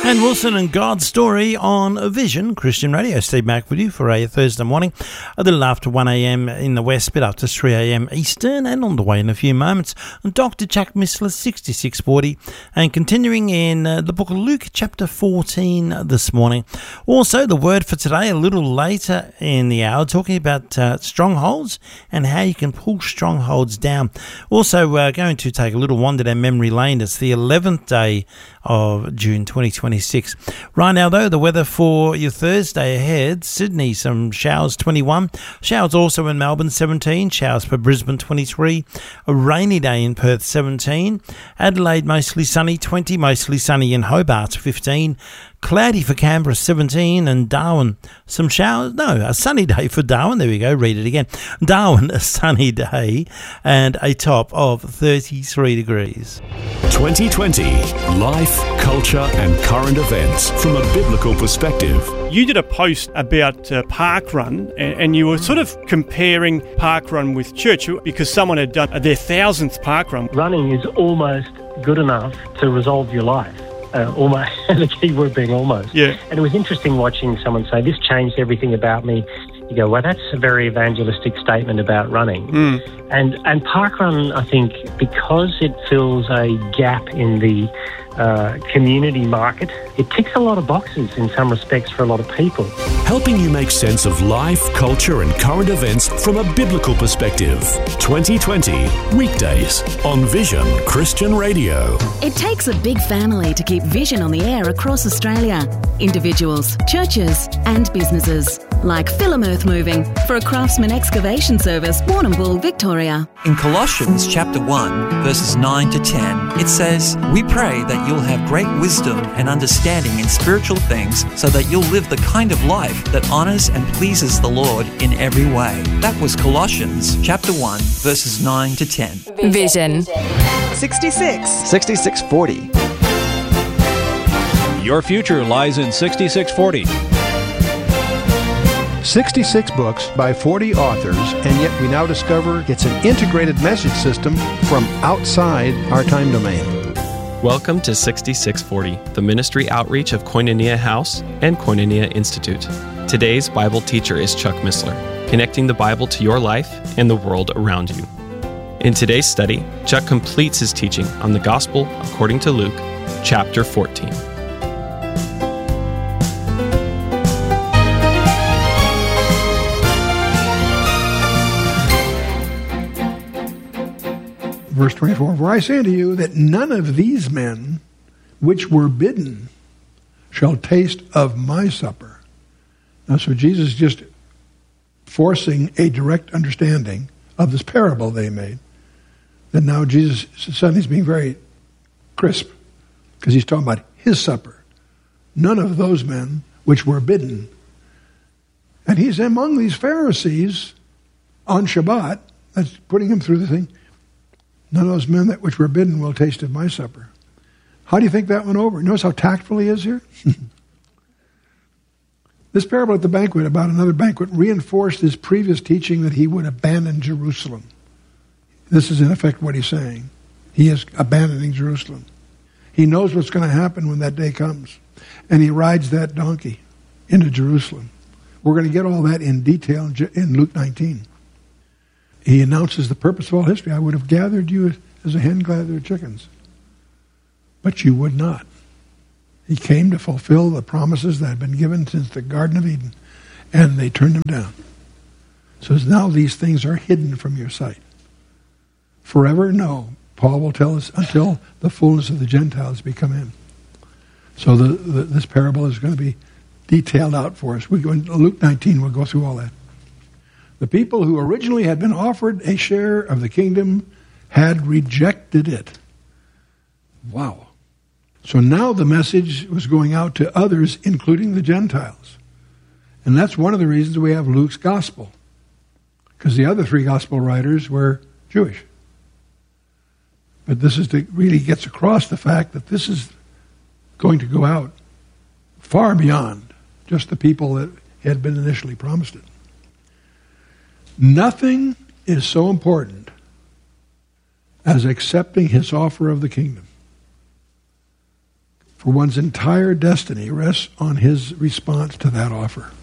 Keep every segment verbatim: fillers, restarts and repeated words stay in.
And Wilson and God's Story on Vision Christian Radio. Steve Mack with you for a Thursday morning, a little after one a.m. in the west, bit after three a.m. Eastern, and on the way in a few moments, Doctor Chuck Missler, sixty-six forty, and continuing in uh, the book of Luke, chapter fourteen this morning. Also, the word for today, a little later in the hour, talking about uh, strongholds and how you can pull strongholds down. Also, uh, going to take a little wander down memory lane. It's the eleventh day of June twenty twenty-six. Right now, though, the weather for your Thursday ahead: Sydney, some showers, twenty-one. Showers also in Melbourne, seventeen. Showers for Brisbane, twenty-three. A rainy day in Perth, seventeen. Adelaide, mostly sunny, twenty. Mostly sunny in Hobart, fifteen. Cloudy for Canberra, seventeen, and Darwin, some showers. No, a sunny day for Darwin. There we go. Read it again. Darwin, a sunny day, and a top of thirty-three degrees. twenty twenty, life, culture, and current events from a biblical perspective. You did a post about uh, Parkrun, and, and you were sort of comparing Parkrun with church because someone had done their thousandth Parkrun. Running is almost good enough to resolve your life. Uh, almost, the key word being almost. Yeah. And it was interesting watching someone say, this changed everything about me. You go, well, that's a very evangelistic statement about running. Mm. And and Parkrun, I think, because it fills a gap in the uh, community market, it ticks a lot of boxes in some respects for a lot of people. Helping you make sense of life, culture, and current events from a biblical perspective. twenty twenty, weekdays on Vision Christian Radio. It takes a big family to keep Vision on the air across Australia. Individuals, churches, and businesses. Like Philim Earth Moving for a Craftsman excavation service, Warrnambool, Victoria. In Colossians chapter one, verses nine to ten, it says, "We pray that you'll have great wisdom and understanding in spiritual things so that you'll live the kind of life that honours and pleases the Lord in every way." That was Colossians chapter one, verses nine to ten. Vision. sixty-six. sixty-six forty. Your future lies in sixty-six forty. sixty-six books by forty authors, and yet we now discover it's an integrated message system from outside our time domain. Welcome to sixty-six forty, the ministry outreach of Koinonia House and Koinonia Institute. Today's Bible teacher is Chuck Missler, connecting the Bible to your life and the world around you. In today's study, Chuck completes his teaching on the Gospel according to Luke, chapter fourteen. Verse twenty-four, "For I say unto you that none of these men which were bidden shall taste of my supper." Now, so Jesus is just forcing a direct understanding of this parable they made. That now Jesus suddenly is being very crisp because he's talking about his supper. None of those men which were bidden. And he's among these Pharisees on Shabbat, that's putting him through the thing. None of those men that which were bidden will taste of my supper. How do you think that went over? Notice how tactful he is here? This parable at the banquet about another banquet reinforced his previous teaching that he would abandon Jerusalem. This is in effect what he's saying. He is abandoning Jerusalem. He knows what's going to happen when that day comes. And he rides that donkey into Jerusalem. We're going to get all that in detail in Luke nineteen. He announces the purpose of all history. I would have gathered you as a hen gathers chickens. But you would not. He came to fulfill the promises that had been given since the Garden of Eden. And they turned him down. So now these things are hidden from your sight. Forever? No. Paul will tell us until the fullness of the Gentiles be come in. So the, the, this parable is going to be detailed out for us. We go in Luke nineteen, we'll go through all that. The people who originally had been offered a share of the kingdom had rejected it. Wow. So now the message was going out to others, including the Gentiles. And that's one of the reasons we have Luke's gospel. Because the other three gospel writers were Jewish. But this is to really gets across the fact that this is going to go out far beyond just the people that had been initially promised it. Nothing is so important as accepting his offer of the kingdom. For one's entire destiny rests on his response to that offer.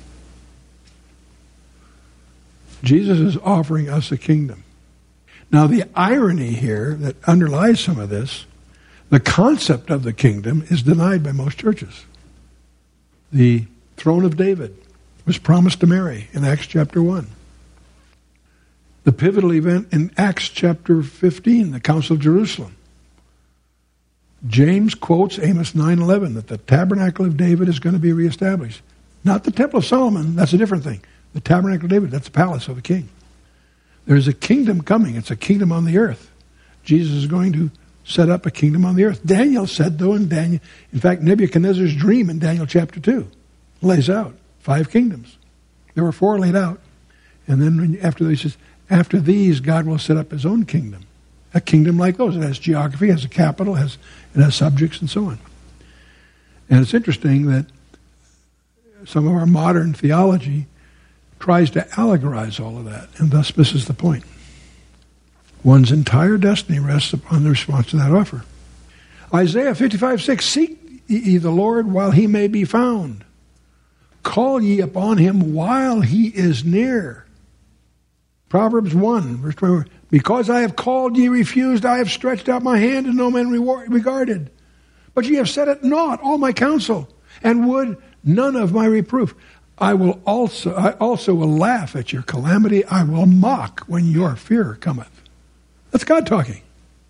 Jesus is offering us a kingdom. Now, the irony here that underlies some of this, the concept of the kingdom is denied by most churches. The throne of David was promised to Mary in Acts chapter one. The pivotal event in Acts chapter fifteen, the Council of Jerusalem. James quotes Amos nine eleven that the tabernacle of David is going to be reestablished. Not the temple of Solomon, that's a different thing. The tabernacle of David, that's the palace of a king. There's a kingdom coming. It's a kingdom on the earth. Jesus is going to set up a kingdom on the earth. Daniel said, though, in Daniel, in fact, Nebuchadnezzar's dream in Daniel chapter two lays out five kingdoms. There were four laid out. And then when, after he says, after these, God will set up his own kingdom. A kingdom like those. It has geography, it has a capital, it has, it has subjects, and so on. And it's interesting that some of our modern theology tries to allegorize all of that, and thus misses the point. One's entire destiny rests upon the response to that offer. Isaiah fifty-five six, seek ye the Lord while he may be found. Call ye upon him while he is near. Proverbs one, verse twenty-one, because I have called ye refused, I have stretched out my hand and no man reward, regarded. But ye have set at naught all my counsel, and would none of my reproof. I will also, I also will laugh at your calamity. I will mock when your fear cometh. That's God talking.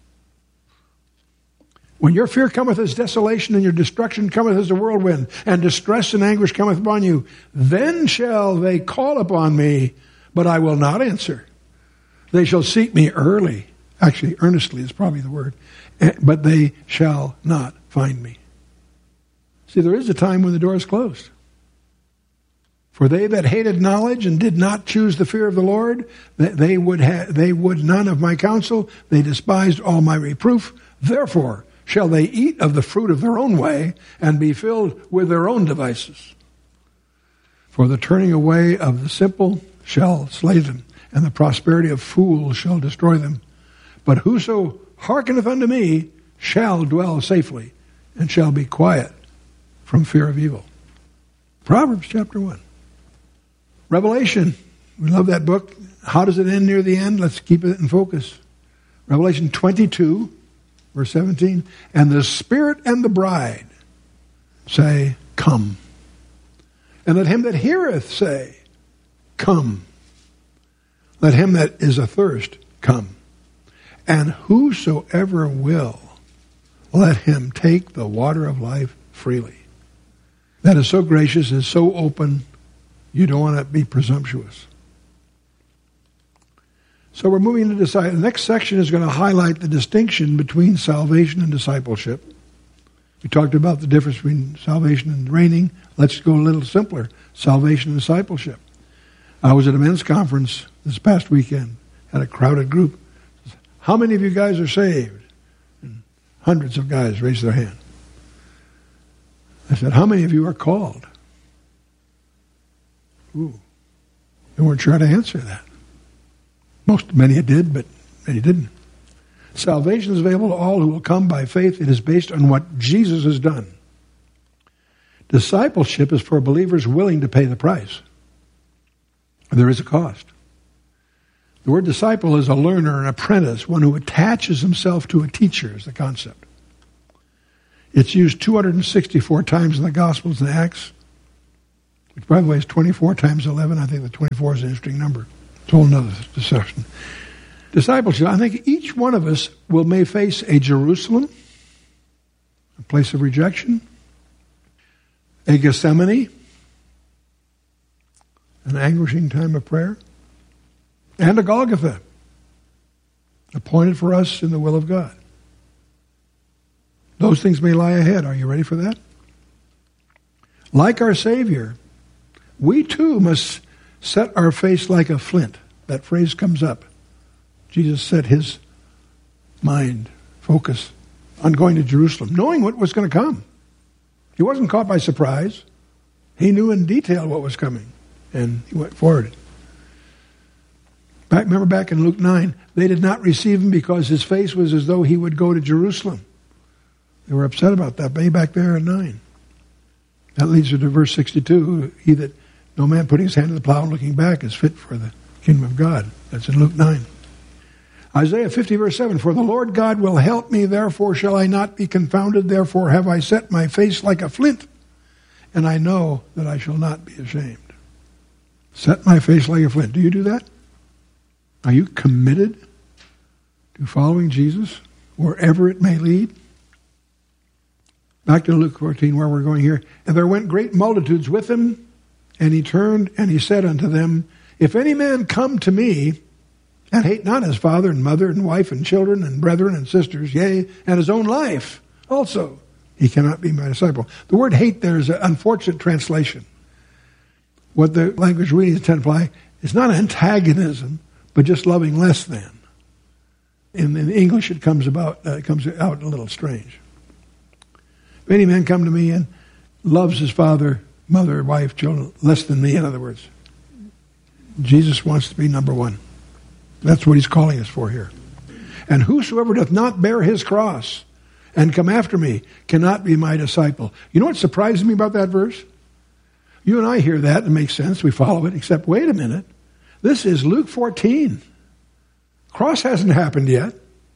When your fear cometh as desolation, and your destruction cometh as a whirlwind, and distress and anguish cometh upon you, then shall they call upon me, but I will not answer. They shall seek me early. Actually, earnestly is probably the word. But they shall not find me. See, there is a time when the door is closed. For they that hated knowledge and did not choose the fear of the Lord, they would ha- they would none of my counsel. They despised all my reproof. Therefore shall they eat of the fruit of their own way, and be filled with their own devices. For the turning away of the simple shall slay them, and the prosperity of fools shall destroy them. But whoso hearkeneth unto me shall dwell safely, and shall be quiet from fear of evil. Proverbs chapter one. Revelation, we love that book. How does it end near the end? Let's keep it in focus. Revelation twenty-two, verse seventeen. And the Spirit and the bride say, come. And let him that heareth say, come. Let him that is athirst come. And whosoever will, let him take the water of life freely. That is so gracious, is so open. You don't want to be presumptuous. So we're moving to decide. The next section is going to highlight the distinction between salvation and discipleship. We talked about the difference between salvation and reigning. Let's go a little simpler. Salvation and discipleship. I was at a men's conference this past weekend. Had a crowded group. How many of you guys are saved? And hundreds of guys raised their hand. I said, how many of you are called? Ooh. They weren't sure how to answer that. Most, many did, but many didn't. Salvation is available to all who will come by faith. It is based on what Jesus has done. Discipleship is for believers willing to pay the price. There is a cost. The word disciple is a learner, an apprentice, one who attaches himself to a teacher is the concept. It's used two hundred sixty-four times in the Gospels and Acts, which, by the way, is twenty-four times eleven. I think the twenty-four is an interesting number. It's a whole other discussion. Discipleship. I think each one of us will may face a Jerusalem, a place of rejection, a Gethsemane, an anguishing time of prayer, and a Golgotha, appointed for us in the will of God. Those things may lie ahead. Are you ready for that? Like our Savior, we too must set our face like a flint. That phrase comes up. Jesus set his mind, focus, on going to Jerusalem, knowing what was going to come. He wasn't caught by surprise. He knew in detail what was coming, and he went forward. Back, remember back in Luke nine, they did not receive him because his face was as though he would go to Jerusalem. They were upset about that, way back there in nine. That leads to verse sixty-two. He that no man putting his hand to the plow and looking back is fit for the kingdom of God. That's in Luke nine. Isaiah fifty, verse seven. For the Lord God will help me, therefore shall I not be confounded. Therefore have I set my face like a flint, and I know that I shall not be ashamed. Set my face like a flint. Do you do that? Are you committed to following Jesus wherever it may lead? Back to Luke fourteen, where we're going here. And there went great multitudes with him, and he turned and he said unto them, If any man come to me, and hate not his father and mother and wife and children and brethren and sisters, yea, and his own life also, he cannot be my disciple. The word hate there is an unfortunate translation. What the language we need to imply is not antagonism, but just loving less than. In, in English, it comes about uh, it comes out a little strange. If any man come to me and loves his father, mother, wife, children less than me, in other words, Jesus wants to be number one. That's what he's calling us for here. And whosoever doth not bear his cross and come after me cannot be my disciple. You know what surprises me about that verse? You and I hear that, and it makes sense. We follow it, except wait a minute. This is Luke fourteen. Cross hasn't happened yet.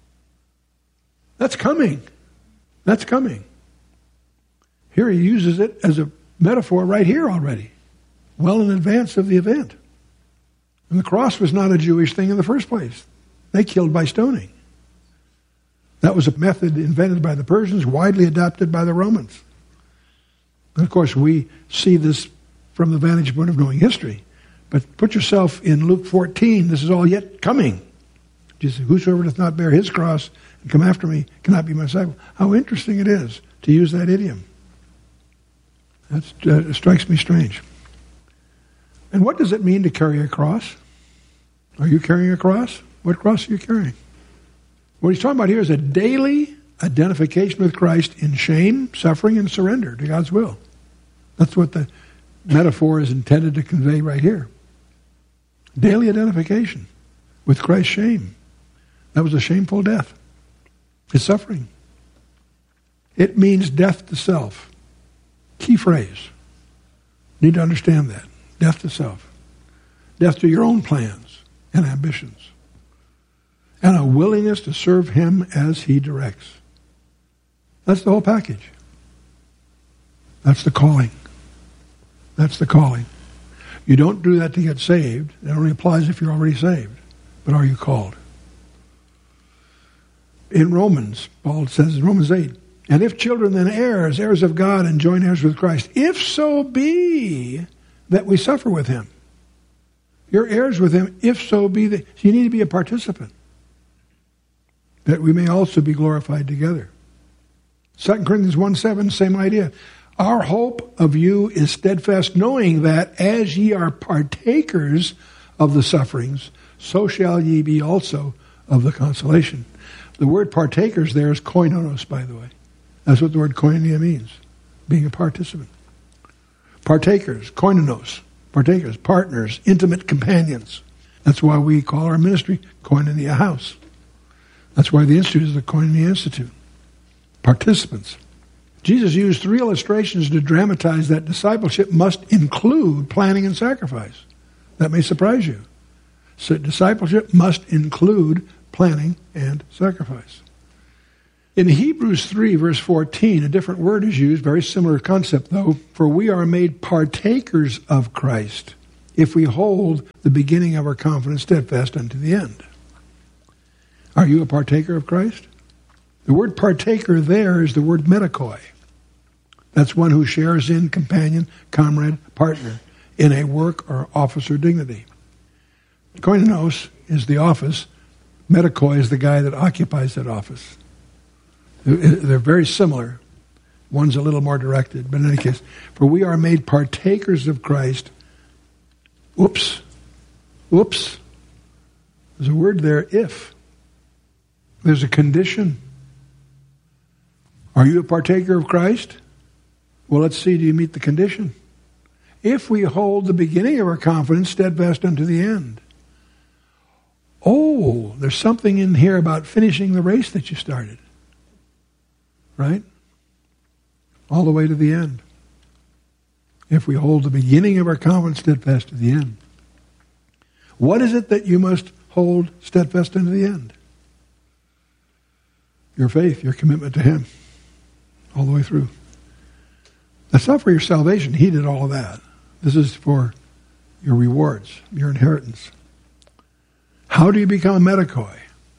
That's coming. That's coming. Here he uses it as a metaphor right here already, well in advance of the event. And the cross was not a Jewish thing in the first place. They killed by stoning. That was a method invented by the Persians, widely adopted by the Romans. And of course, we see this from the vantage point of knowing history. But put yourself in Luke fourteen. This is all yet coming. Jesus, whosoever doth not bear his cross and come after me cannot be my disciple. How interesting it is to use that idiom. That uh, strikes me strange. And what does it mean to carry a cross? Are you carrying a cross? What cross are you carrying? What he's talking about here is a daily identification with Christ in shame, suffering, and surrender to God's will. That's what the metaphor is intended to convey right here. Daily identification with Christ's shame. That was a shameful death. His suffering. It means death to self. Key phrase. Need to understand that. Death to self. Death to your own plans and ambitions. And a willingness to serve him as he directs. That's the whole package. That's the calling. That's the calling. You don't do that to get saved. It only applies if you're already saved. But are you called? In Romans, Paul says in Romans eight, and if children, then heirs, heirs of God, and joint heirs with Christ, if so be that we suffer with him. You're heirs with him, if so be that. So you need to be a participant, that we may also be glorified together. Second Corinthians one seven, same idea. Our hope of you is steadfast, knowing that as ye are partakers of the sufferings, so shall ye be also of the consolation. The word partakers there is koinonos, by the way. That's what the word koinonia means, being a participant. Partakers, koinonos, partakers, partners, intimate companions. That's why we call our ministry Koinonia House. That's why the Institute is the Koinonia Institute. Participants. Jesus used three illustrations to dramatize that discipleship must include planning and sacrifice. That may surprise you. So discipleship must include planning and sacrifice. In Hebrews three, verse fourteen, a different word is used, very similar concept though, for we are made partakers of Christ if we hold the beginning of our confidence steadfast unto the end. Are you a partaker of Christ? The word partaker there is the word metakoi. That's one who shares in, companion, comrade, partner in a work or office or dignity. Koinonos is the office. Metakoi is the guy that occupies that office. They're very similar. One's a little more directed. But in any case, for we are made partakers of Christ. Whoops. Whoops. There's a word there, if. There's a condition. Are you a partaker of Christ? Well, let's see, do you meet the condition? If we hold the beginning of our confidence steadfast unto the end. Oh, there's something in here about finishing the race that you started. Right? all the way to the end. If we hold the beginning of our confidence steadfast to the end. What is it that you must hold steadfast unto the end? Your faith, your commitment to Him, all the way through. That's not for your salvation. He did all of that. This is for your rewards, your inheritance. How do you become a medicoi?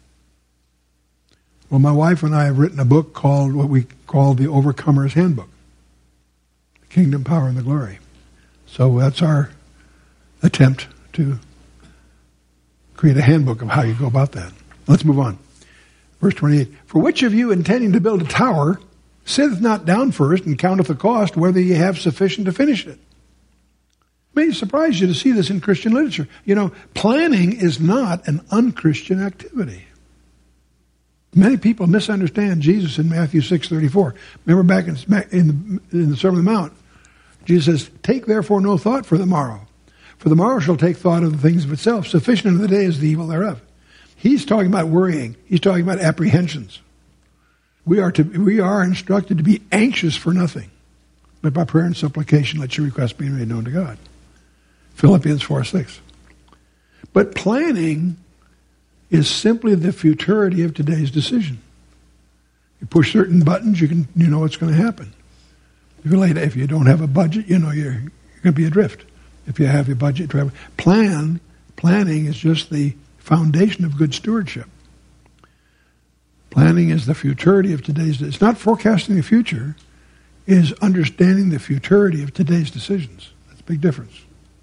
Well, my wife and I have written a book called what we call the Overcomer's Handbook. The Kingdom, Power, and the Glory. So that's our attempt to create a handbook of how you go about that. Let's move on. Verse twenty-eight. For which of you intending to build a tower sitteth not down first and counteth the cost, whether ye have sufficient to finish it? It may surprise you to see this in Christian literature. You know, planning is not an unchristian activity. Many people misunderstand Jesus in Matthew six thirty-four. Remember back in, in, the, in the Sermon on the Mount, Jesus says, take therefore no thought for the morrow. For the morrow shall take thought of the things of itself. Sufficient unto the day is the evil thereof. He's talking about worrying. He's talking about apprehensions. We are to we are instructed to be anxious for nothing, but by prayer and supplication let your requests be made known to God. Philippians four six. But planning is simply the futurity of today's decision. You push certain buttons, you can you know what's going to happen. If you lay, if you don't have a budget, you know you're you're going to be adrift. If you have your budget, travel plan planning is just the foundation of good stewardship. Planning is the futurity of today's. It's not forecasting the future; it is understanding the futurity of today's decisions. That's a big difference.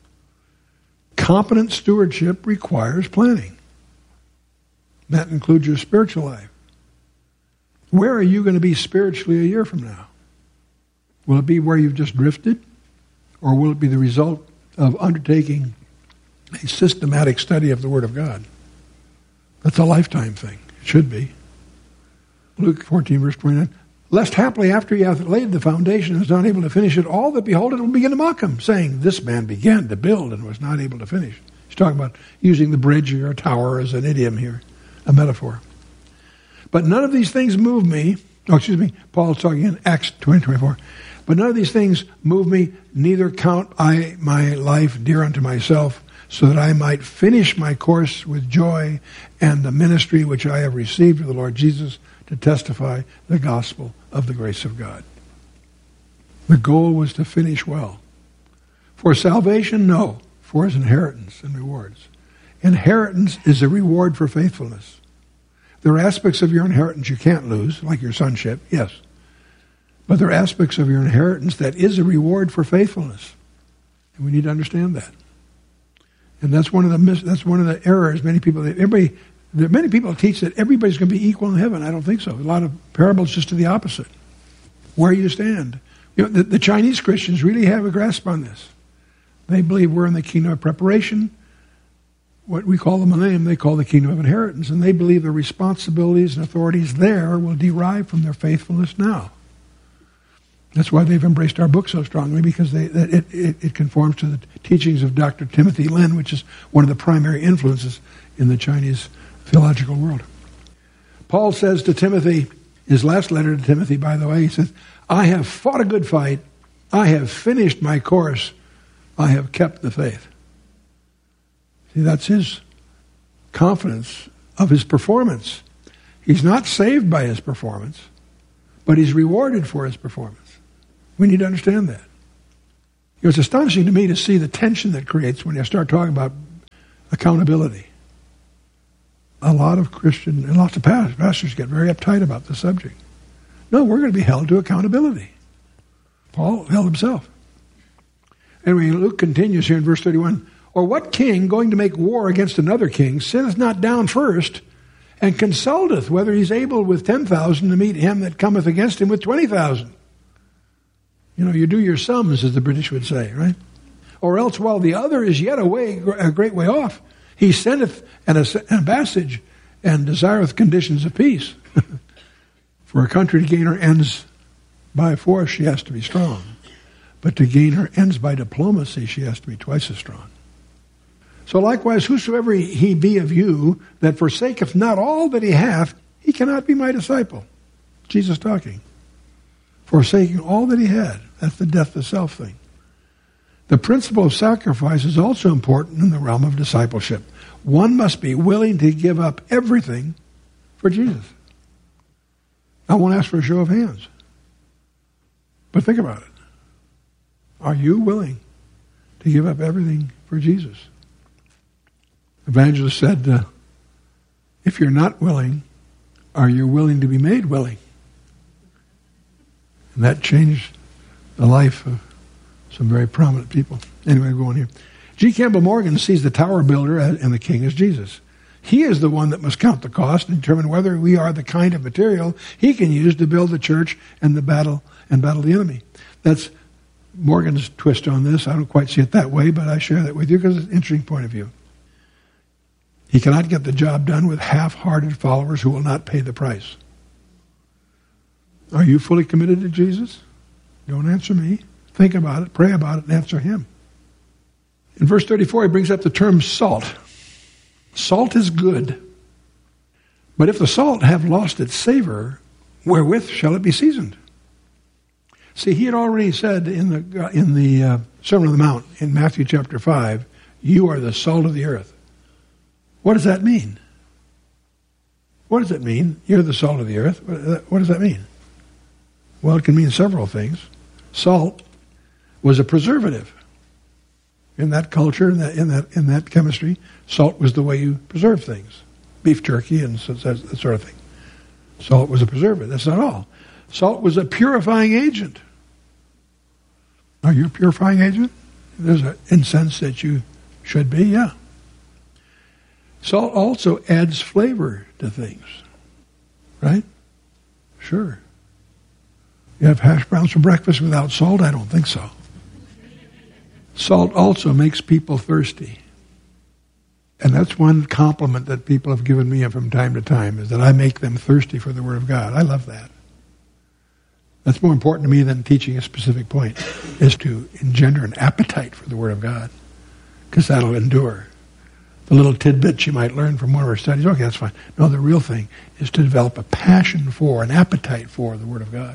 Competent stewardship requires planning. That includes your spiritual life. Where are you going to be spiritually a year from now? Will it be where you've just drifted? Or will it be the result of undertaking a systematic study of the Word of God? That's a lifetime thing. It should be. Luke fourteen, verse twenty-nine. Lest haply after he hath laid the foundation and is not able to finish it, all that behold it will begin to mock him, saying, this man began to build and was not able to finish. He's talking about using the bridge or a tower as an idiom here. A metaphor. But none of these things move me. Oh, excuse me. Paul's talking in Acts twenty twenty-four. But none of these things move me, neither count I my life dear unto myself, so that I might finish my course with joy and the ministry which I have received of the Lord Jesus to testify the gospel of the grace of God. The goal was to finish well. For salvation, no. For his inheritance and rewards. Inheritance is a reward for faithfulness. There are aspects of your inheritance you can't lose, like your sonship, yes. But there are aspects of your inheritance that is a reward for faithfulness. And we need to understand that. And that's one of the mis- that's one of the errors many people everybody there are many people teach that everybody's going to be equal in heaven. I don't think so. A lot of parables just to the opposite. Where you stand. You know, the, the Chinese Christians really have a grasp on this. They believe we're in the kingdom of preparation. What we call the millennium, they call the kingdom of inheritance, and they believe the responsibilities and authorities there will derive from their faithfulness now. That's why they've embraced our book so strongly, because they, it, it, it conforms to the teachings of Doctor Timothy Lin, which is one of the primary influences in the Chinese theological world. Paul says to Timothy, his last letter to Timothy, by the way, he says, I have fought a good fight, I have finished my course, I have kept the faith. See, that's his confidence of his performance. He's not saved by his performance, but he's rewarded for his performance. We need to understand that. You know, it's astonishing to me to see the tension that creates when you start talking about accountability. A lot of Christian and lots of pastors get very uptight about the subject. No, we're going to be held to accountability. Paul held himself. Anyway, Luke continues here in verse thirty-one. Or what king, going to make war against another king, sitteth not down first, and consulteth whether he's able with ten thousand to meet him that cometh against him with twenty thousand? You know, you do your sums, as the British would say, right? Or else, while the other is yet away, a great way off, he sendeth an ambassage and desireth conditions of peace. For a country to gain her ends by force, she has to be strong. But to gain her ends by diplomacy, she has to be twice as strong. So likewise, whosoever he be of you that forsaketh not all that he hath, he cannot be my disciple. Jesus talking. forsaking all that he had. That's the death to self thing. The principle of sacrifice is also important in the realm of discipleship. One must be willing to give up everything for Jesus. I won't ask for a show of hands. But think about it. Are you willing to give up everything for Jesus? Evangelist said, uh, if you're not willing, are you willing to be made willing? And that changed the life of some very prominent people. Anyway, go on here. G. Campbell Morgan sees the tower builder and the king as Jesus. He is the one that must count the cost and determine whether we are the kind of material he can use to build the church and the battle and battle the enemy. That's Morgan's twist on this. I don't quite see it that way, but I share that with you because it's an interesting point of view. He cannot get the job done with half-hearted followers who will not pay the price. Are you fully committed to Jesus? Don't answer me. Think about it, pray about it, and answer him. In verse thirty-four, he brings up the term salt. Salt is good, but if the salt have lost its savor, wherewith shall it be seasoned? See, he had already said in the in the uh, Sermon on the Mount in Matthew chapter five, you are the salt of the earth. What does that mean? What does it mean? You're the salt of the earth. What does that mean? Well, it can mean several things. Salt was a preservative. In that culture, in that in that in that chemistry, salt was the way you preserve things. Beef jerky and so, that sort of thing. Salt was a preservative. That's not all. Salt was a purifying agent. Are you a purifying agent? There's an incense that you should be, yeah. Salt also adds flavor to things. Right? Sure. You have hash browns for breakfast without salt? I don't think so. Salt also makes people thirsty. And that's one compliment that people have given me from time to time, is that I make them thirsty for the Word of God. I love that. That's more important to me than teaching a specific point, is to engender an appetite for the Word of God, because that'll endure. The little tidbits you might learn from one of our studies, okay, that's fine. No, the real thing is to develop a passion for, an appetite for the Word of God.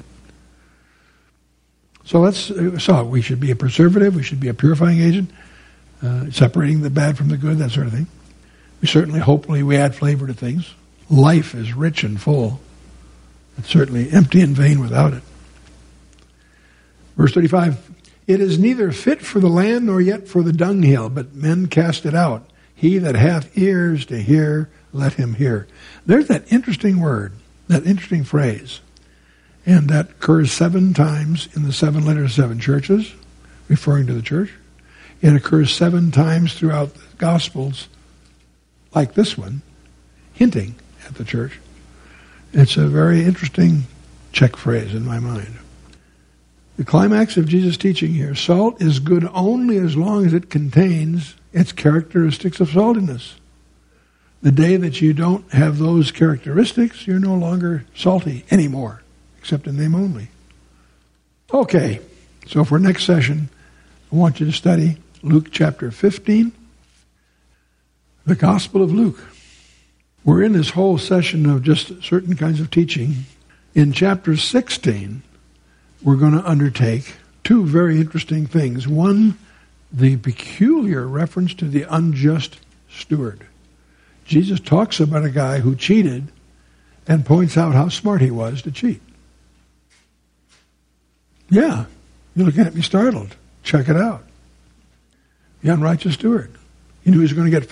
So let's so we should be a preservative, we should be a purifying agent, uh, separating the bad from the good, that sort of thing. We certainly, hopefully, we add flavor to things. Life is rich and full. It's certainly empty and vain without it. Verse thirty-five, it is neither fit for the land nor yet for the dunghill, but men cast it out. He that hath ears to hear, let him hear. There's that interesting word, that interesting phrase. And that occurs seven times in the seven letters of seven churches, referring to the church. It occurs seven times throughout the Gospels, like this one, hinting at the church. It's a very interesting check phrase in my mind. The climax of Jesus' teaching here, salt is good only as long as it contains its characteristics of saltiness. The day that you don't have those characteristics, you're no longer salty anymore. Except in name only. Okay, so for next session, I want you to study Luke chapter fifteen, the Gospel of Luke. We're in this whole session of just certain kinds of teaching. In chapter sixteen, we're going to undertake two very interesting things. One, the peculiar reference to the unjust steward. Jesus talks about a guy who cheated and points out how smart he was to cheat. Yeah, you're looking at me startled. Check it out. The unrighteous steward. He knew he was going to get